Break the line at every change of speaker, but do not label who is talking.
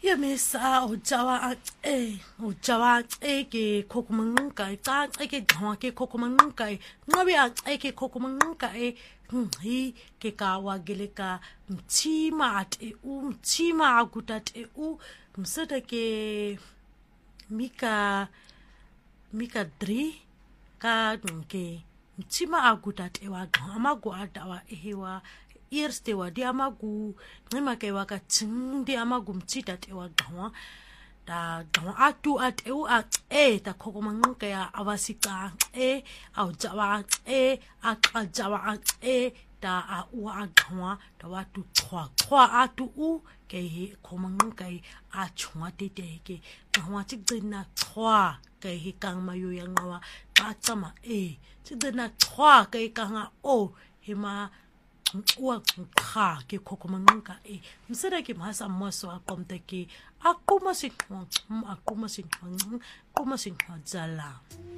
Ya mesa o jawa ke kokumangai ka ke dhwa ke kokumangai ngabe ke kokumangai hi ke kawa gele ka mchima mchima agutat msada ke mika 3 ka ke mchima agutat wa amagu adawa ewa ears te wa di amagu ngima ke wa ka tsing di amagu mchita te wa gawa da gawa atu at ta kokomanguka ya awasika au jawa jawa da a wa gawa da watu twa atu ke he komanguka a chwa te ke gawa tsigina twa ke he kang mayo ya ngawa ta tsama tsigina twa ke kanga hima wa kha ke kokomanguka msera ke mhasa mwaso akomte ke akuma sin zala